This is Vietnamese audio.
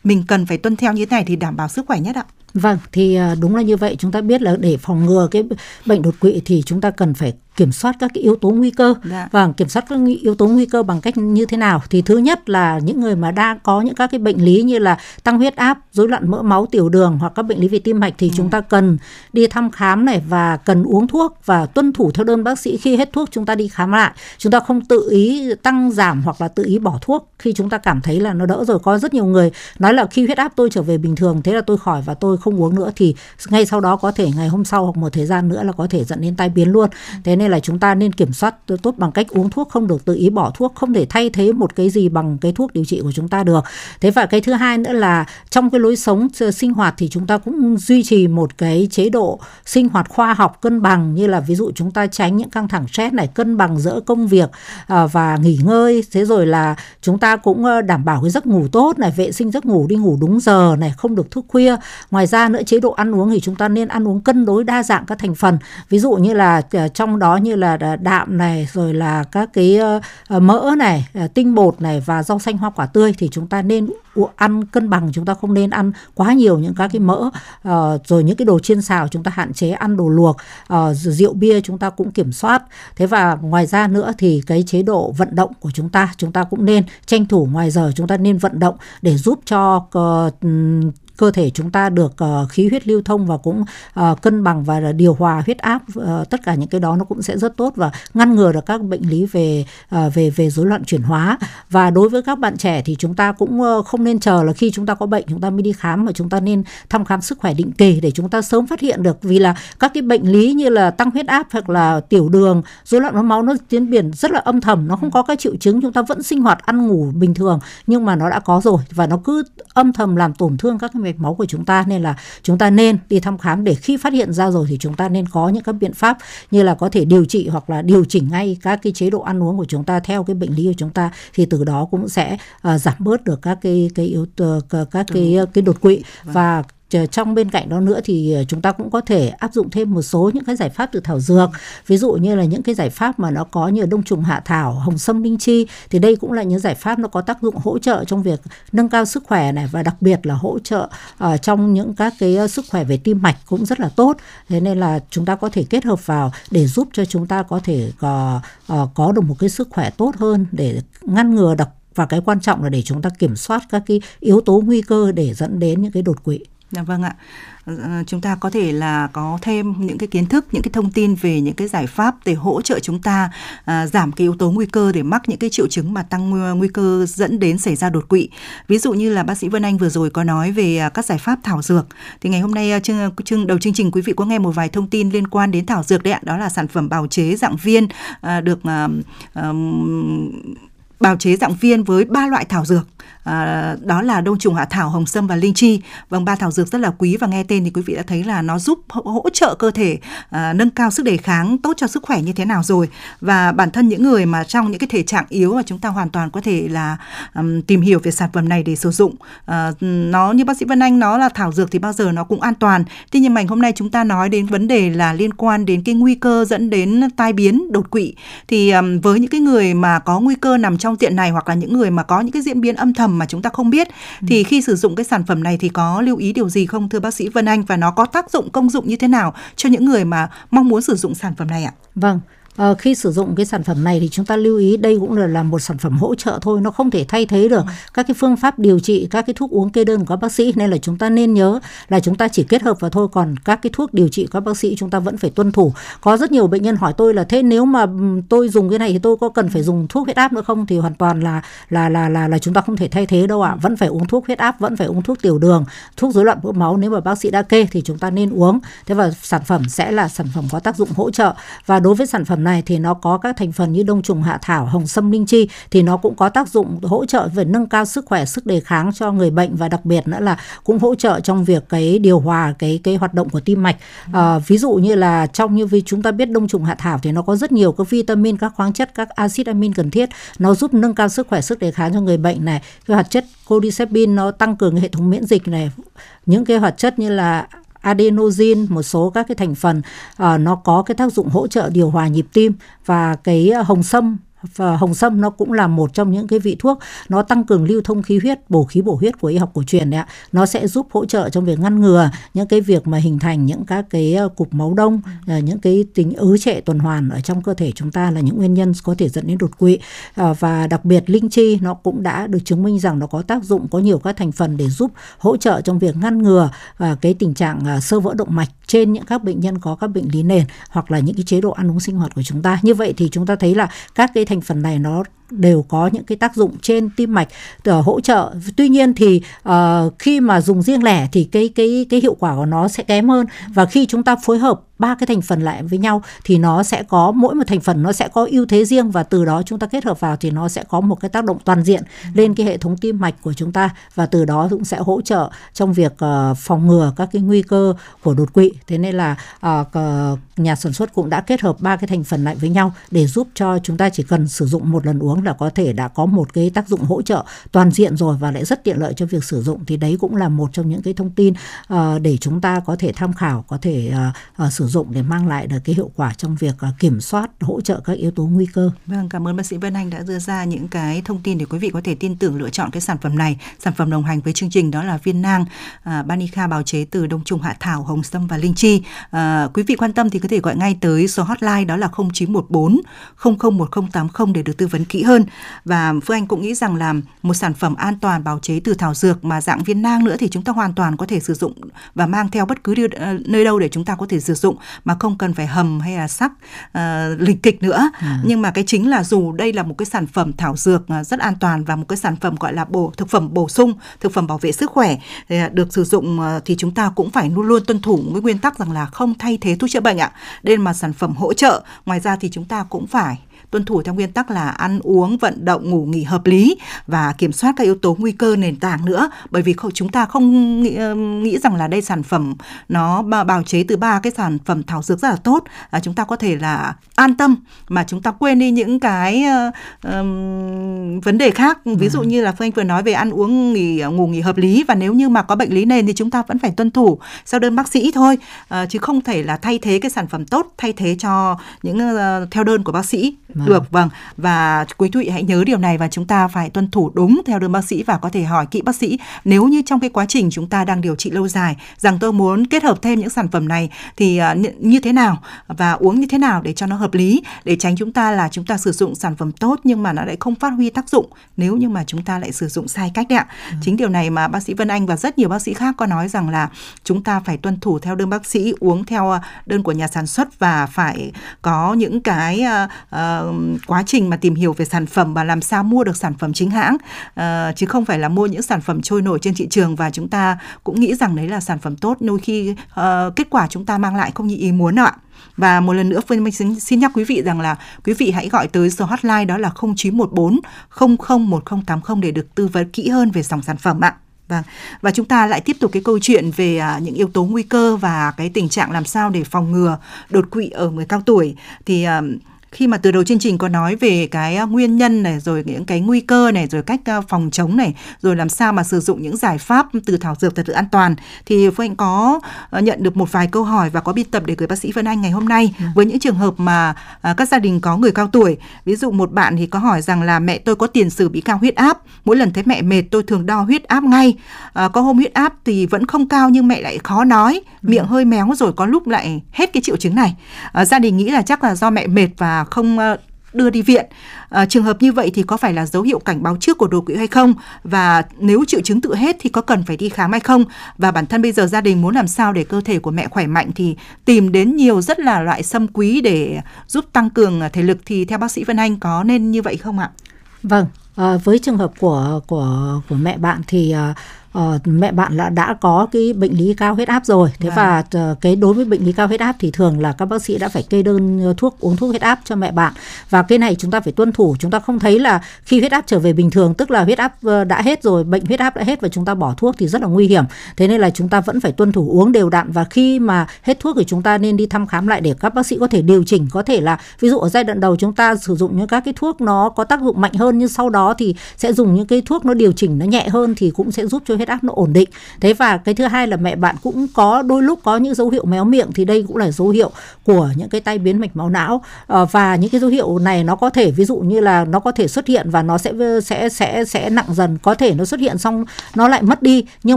mình cần phải tuân theo như thế này thì đảm bảo sức khỏe nhất ạ? Vâng, thì đúng là như vậy. Chúng ta biết là để phòng ngừa cái bệnh đột quỵ thì chúng ta cần phải kiểm soát các cái yếu tố nguy cơ. Và kiểm soát các yếu tố nguy cơ bằng cách như thế nào? Thì thứ nhất là những người mà đang có những các cái bệnh lý như là tăng huyết áp, rối loạn mỡ máu, tiểu đường hoặc các bệnh lý về tim mạch thì chúng ta cần đi thăm khám này và cần uống thuốc và tuân thủ theo đơn bác sĩ. Khi hết thuốc chúng ta đi khám lại. Chúng ta không tự ý tăng giảm hoặc là tự ý bỏ thuốc khi chúng ta cảm thấy là nó đỡ rồi. Có rất nhiều người nói là khi huyết áp tôi trở về bình thường, thế là tôi khỏi và tôi không uống nữa, thì ngay sau đó có thể ngày hôm sau hoặc một thời gian nữa là có thể dẫn đến tai biến luôn. Thế nên là chúng ta nên kiểm soát tốt bằng cách uống thuốc, không được tự ý bỏ thuốc, không thể thay thế một cái gì bằng cái thuốc điều trị của chúng ta được. Thế và cái thứ hai nữa là trong cái lối sống sinh hoạt thì chúng ta cũng duy trì một cái chế độ sinh hoạt khoa học cân bằng, như là ví dụ chúng ta tránh những căng thẳng stress này, cân bằng giữa công việc và nghỉ ngơi. Thế rồi là chúng ta cũng đảm bảo cái giấc ngủ tốt này, vệ sinh giấc ngủ, đi ngủ đúng giờ này, không được thức khuya. Ngoài ra nữa, chế độ ăn uống thì chúng ta nên ăn uống cân đối đa dạng các thành phần. Ví dụ như là trong đó như là đạm này, rồi là các cái mỡ này, tinh bột này và rau xanh hoa quả tươi thì chúng ta nên ăn cân bằng. Chúng ta không nên ăn quá nhiều những các cái mỡ, rồi những cái đồ chiên xào chúng ta hạn chế ăn, đồ luộc, rượu bia chúng ta cũng kiểm soát. Thế và ngoài ra nữa thì cái chế độ vận động của chúng ta cũng nên tranh thủ ngoài giờ chúng ta nên vận động để giúp cho cơ thể chúng ta được khí huyết lưu thông và cũng cân bằng và điều hòa huyết áp. Tất cả những cái đó nó cũng sẽ rất tốt và ngăn ngừa được các bệnh lý về rối loạn chuyển hóa. Và đối với các bạn trẻ thì chúng ta cũng không nên chờ là khi chúng ta có bệnh chúng ta mới đi khám, mà chúng ta nên thăm khám sức khỏe định kỳ để chúng ta sớm phát hiện được. Vì là các cái bệnh lý như là tăng huyết áp hoặc là tiểu đường, rối loạn mỡ máu nó tiến triển rất là âm thầm, nó không có các triệu chứng, chúng ta vẫn sinh hoạt ăn ngủ bình thường nhưng mà nó đã có rồi và nó cứ âm thầm làm tổn thương các cái mạch máu của chúng ta. Nên là chúng ta nên đi thăm khám để khi phát hiện ra rồi thì chúng ta nên có những các biện pháp như là có thể điều trị hoặc là điều chỉnh ngay các cái chế độ ăn uống của chúng ta theo cái bệnh lý của chúng ta, thì từ đó cũng sẽ giảm bớt được các cái yếu tố, các cái đột quỵ. Và trong bên cạnh đó nữa thì chúng ta cũng có thể áp dụng thêm một số những cái giải pháp từ thảo dược. Ví dụ như là những cái giải pháp mà nó có như đông trùng hạ thảo, hồng sâm, linh chi, thì đây cũng là những giải pháp nó có tác dụng hỗ trợ trong việc nâng cao sức khỏe này, và đặc biệt là hỗ trợ trong những các cái sức khỏe về tim mạch cũng rất là tốt. Thế nên là chúng ta có thể kết hợp vào để giúp cho chúng ta có thể có được một cái sức khỏe tốt hơn để ngăn ngừa và cái quan trọng là để chúng ta kiểm soát các cái yếu tố nguy cơ để dẫn đến những cái đột quỵ. Vâng ạ. Chúng ta có thể là có thêm những cái kiến thức, những cái thông tin về những cái giải pháp để hỗ trợ chúng ta giảm cái yếu tố nguy cơ để mắc những cái triệu chứng mà tăng nguy cơ dẫn đến xảy ra đột quỵ. Ví dụ như là bác sĩ Vân Anh vừa rồi có nói về các giải pháp thảo dược. Thì ngày hôm nay đầu chương trình quý vị có nghe một vài thông tin liên quan đến thảo dược đấy ạ. Đó là sản phẩm bào chế dạng viên được bào chế dạng viên với 3 loại thảo dược. Đó là đông trùng hạ thảo, hồng sâm và linh chi. Vâng, 3 thảo dược rất là quý và nghe tên thì quý vị đã thấy là nó giúp hỗ trợ cơ thể nâng cao sức đề kháng, tốt cho sức khỏe như thế nào rồi. Và bản thân những người mà trong những cái thể trạng yếu mà chúng ta hoàn toàn có thể là tìm hiểu về sản phẩm này để sử dụng. Nó như bác sĩ Vân Anh nói là thảo dược thì bao giờ nó cũng an toàn. Tuy nhiên hôm nay chúng ta nói đến vấn đề là liên quan đến cái nguy cơ dẫn đến tai biến, đột quỵ. Thì với những cái người mà có nguy cơ nằm trong diện này, hoặc là những người mà có những cái diễn biến âm thầm mà chúng ta không biết, thì khi sử dụng cái sản phẩm này thì có lưu ý điều gì không thưa bác sĩ Vân Anh, và nó có tác dụng, công dụng như thế nào cho những người mà mong muốn sử dụng sản phẩm này ạ? Vâng. Khi sử dụng cái sản phẩm này thì chúng ta lưu ý đây cũng là một sản phẩm hỗ trợ thôi, nó không thể thay thế được các cái phương pháp điều trị, các cái thuốc uống kê đơn của các bác sĩ. Nên là chúng ta nên nhớ là chúng ta chỉ kết hợp vào thôi, còn các cái thuốc điều trị của các bác sĩ chúng ta vẫn phải tuân thủ. Có rất nhiều bệnh nhân hỏi tôi là thế nếu mà tôi dùng cái này thì tôi có cần phải dùng thuốc huyết áp nữa không? Thì hoàn toàn là chúng ta không thể thay thế đâu ạ. Vẫn phải uống thuốc huyết áp, vẫn phải uống thuốc tiểu đường, thuốc rối loạn mỡ máu, nếu mà bác sĩ đã kê thì chúng ta nên uống. Thế và sản phẩm sẽ là sản phẩm có tác dụng hỗ trợ. Và đối với sản phẩm này thì nó có các thành phần như đông trùng hạ thảo, hồng sâm, linh chi, thì nó cũng có tác dụng hỗ trợ về nâng cao sức khỏe, sức đề kháng cho người bệnh, và đặc biệt nữa là cũng hỗ trợ trong việc cái điều hòa cái hoạt động của tim mạch. Ví dụ như là vì chúng ta biết đông trùng hạ thảo thì nó có rất nhiều các vitamin, các khoáng chất, các axit amin cần thiết, nó giúp nâng cao sức khỏe, sức đề kháng cho người bệnh này. Cái hoạt chất cordyceps nó tăng cường hệ thống miễn dịch này. Những cái hoạt chất như là adenosine, một số các cái thành phần nó có cái tác dụng hỗ trợ điều hòa nhịp tim. Và cái hồng sâm và hồng sâm nó cũng là một trong những cái vị thuốc nó tăng cường lưu thông khí huyết, bổ khí bổ huyết của y học cổ truyền đấy ạ. Nó sẽ giúp hỗ trợ trong việc ngăn ngừa những cái việc mà hình thành những các cái cục máu đông, những cái tính ứ trệ tuần hoàn ở trong cơ thể chúng ta là những nguyên nhân có thể dẫn đến đột quỵ. Và đặc biệt linh chi nó cũng đã được chứng minh rằng nó có tác dụng, có nhiều các thành phần để giúp hỗ trợ trong việc ngăn ngừa cái tình trạng xơ vỡ động mạch trên những các bệnh nhân có các bệnh lý nền hoặc là những cái chế độ ăn uống sinh hoạt của chúng ta. Như vậy thì chúng ta thấy là các cái thành phần này nó đều có những cái tác dụng trên tim mạch hỗ trợ. Tuy nhiên thì khi mà dùng riêng lẻ thì cái hiệu quả của nó sẽ kém hơn, và khi chúng ta phối hợp ba cái thành phần lại với nhau thì nó sẽ có, mỗi một thành phần nó sẽ có ưu thế riêng, và từ đó chúng ta kết hợp vào thì nó sẽ có một cái tác động toàn diện lên cái hệ thống tim mạch của chúng ta, và từ đó cũng sẽ hỗ trợ trong việc phòng ngừa các cái nguy cơ của đột quỵ. Thế nên là nhà sản xuất cũng đã kết hợp ba cái thành phần lại với nhau để giúp cho chúng ta chỉ cần sử dụng một lần uống là có thể đã có một cái tác dụng hỗ trợ toàn diện rồi, và lại rất tiện lợi cho việc sử dụng. Thì đấy cũng là một trong những cái thông tin để chúng ta có thể tham khảo, có thể sử dụng để mang lại được cái hiệu quả trong việc kiểm soát, hỗ trợ các yếu tố nguy cơ. Vâng, cảm ơn bác sĩ Vân Anh đã đưa ra những cái thông tin để quý vị có thể tin tưởng lựa chọn cái sản phẩm này. Sản phẩm đồng hành với chương trình đó là viên nang Banica bào chế từ đông trùng hạ thảo, hồng sâm và linh chi. Quý vị quan tâm thì có thể gọi ngay tới số hotline đó là 0914 001080 để được tư vấn kỹ hơn. Và Phương Anh cũng nghĩ rằng là một sản phẩm an toàn bào chế từ thảo dược mà dạng viên nang nữa thì chúng ta hoàn toàn có thể sử dụng và mang theo bất cứ nơi đâu để chúng ta có thể sử dụng mà không cần phải hầm hay là sắc lịch kịch nữa. Nhưng mà cái chính là dù đây là một cái sản phẩm thảo dược rất an toàn và một cái sản phẩm gọi là thực phẩm bổ sung, thực phẩm bảo vệ sức khỏe được sử dụng thì chúng ta cũng phải luôn luôn tuân thủ với nguyên tắc rằng là không thay thế thuốc chữa bệnh ạ. Đây là sản phẩm hỗ trợ. Ngoài ra thì chúng ta cũng phải tuân thủ theo nguyên tắc là ăn uống, vận động, ngủ nghỉ hợp lý và kiểm soát các yếu tố nguy cơ nền tảng nữa. Bởi vì chúng ta không nghĩ rằng là đây sản phẩm nó bào chế từ ba cái sản phẩm thảo dược rất là tốt. Chúng ta có thể là an tâm mà chúng ta quên đi những cái vấn đề khác. Ví dụ như là Phương Anh vừa nói về ăn uống, ngủ nghỉ hợp lý, và nếu như mà có bệnh lý nền thì chúng ta vẫn phải tuân thủ theo đơn bác sĩ thôi, chứ không thể là thay thế cái sản phẩm tốt, thay thế cho những theo đơn của bác sĩ. Được, vâng. Và quý vị hãy nhớ điều này, và chúng ta phải tuân thủ đúng theo đơn bác sĩ và có thể hỏi kỹ bác sĩ nếu như trong cái quá trình chúng ta đang điều trị lâu dài rằng tôi muốn kết hợp thêm những sản phẩm này thì như thế nào và uống như thế nào để cho nó hợp lý, để tránh chúng ta sử dụng sản phẩm tốt nhưng mà nó lại không phát huy tác dụng nếu như mà chúng ta lại sử dụng sai cách đấy ạ. Chính điều này mà bác sĩ Vân Anh và rất nhiều bác sĩ khác có nói rằng là chúng ta phải tuân thủ theo đơn bác sĩ, uống theo đơn của nhà sản xuất và phải có những cái quá trình mà tìm hiểu về sản phẩm và làm sao mua được sản phẩm chính hãng, chứ không phải là mua những sản phẩm trôi nổi trên thị trường và chúng ta cũng nghĩ rằng đấy là sản phẩm tốt, đôi khi kết quả chúng ta mang lại không như ý muốn ạ. Và một lần nữa Phương xin nhắc quý vị rằng là quý vị hãy gọi tới số hotline đó là 0914 001080 để được tư vấn kỹ hơn về dòng sản phẩm ạ. Vâng. Và chúng ta lại tiếp tục cái câu chuyện về những yếu tố nguy cơ và cái tình trạng làm sao để phòng ngừa đột quỵ ở người cao tuổi. Thì khi mà từ đầu chương trình có nói về cái nguyên nhân này, rồi những cái nguy cơ này, rồi cách phòng chống này, rồi làm sao mà sử dụng những giải pháp từ thảo dược thật sự an toàn, thì Phương Anh có nhận được một vài câu hỏi và có biên tập để gửi bác sĩ Vân Anh ngày hôm nay với những trường hợp mà các gia đình có người cao tuổi. Ví dụ một bạn thì có hỏi rằng là mẹ tôi có tiền sử bị cao huyết áp, mỗi lần thấy mẹ mệt tôi thường đo huyết áp ngay, có hôm huyết áp thì vẫn không cao nhưng mẹ lại khó nói, miệng hơi méo, rồi có lúc lại hết cái triệu chứng này. Gia đình nghĩ là chắc là do mẹ mệt và không đưa đi viện. Trường hợp như vậy thì có phải là dấu hiệu cảnh báo trước của đột quỵ hay không? Và nếu triệu chứng tự hết thì có cần phải đi khám hay không? Và bản thân bây giờ gia đình muốn làm sao để cơ thể của mẹ khỏe mạnh thì tìm đến nhiều rất là loại sâm quý để giúp tăng cường thể lực, thì theo bác sĩ Vân Anh có nên như vậy không ạ? Vâng, với trường hợp của mẹ bạn thì mẹ bạn đã có cái bệnh lý cao huyết áp rồi. Thế và cái đối với bệnh lý cao huyết áp thì thường là các bác sĩ đã phải kê đơn uống thuốc huyết áp cho mẹ bạn. Và cái này chúng ta phải tuân thủ. Chúng ta không thấy là khi huyết áp trở về bình thường, tức là huyết áp đã hết rồi, bệnh huyết áp đã hết và chúng ta bỏ thuốc thì rất là nguy hiểm. Thế nên là chúng ta vẫn phải tuân thủ uống đều đặn, và khi mà hết thuốc thì chúng ta nên đi thăm khám lại để các bác sĩ có thể điều chỉnh. Có thể là ví dụ ở giai đoạn đầu chúng ta sử dụng những các cái thuốc nó có tác dụng mạnh hơn, nhưng sau đó thì sẽ dùng những cái thuốc nó điều chỉnh nó nhẹ hơn thì cũng sẽ giúp cho huyết áp nó ổn định. Thế và cái thứ hai là mẹ bạn cũng có đôi lúc có những dấu hiệu méo miệng, thì đây cũng là dấu hiệu của những cái tai biến mạch máu não. Và những cái dấu hiệu này nó có thể ví dụ như là nó có thể xuất hiện và nó sẽ nặng dần, có thể nó xuất hiện xong nó lại mất đi, nhưng